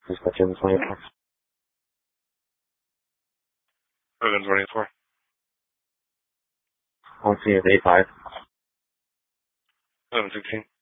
Please put you in the 24. Rogan 24. I'll see you at 85. 1116.